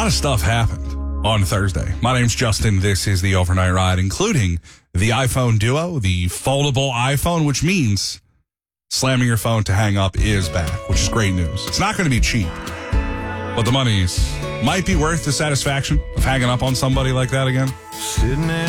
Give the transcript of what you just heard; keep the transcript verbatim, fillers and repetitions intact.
lot of stuff happened on Thursday. My name's Justin. This is the Overnight Ride, including the iPhone Duo, the foldable iPhone, which means slamming your phone to hang up is back, which is great news. It's not going to be cheap, but the monies might be worth the satisfaction of hanging up on somebody like that again.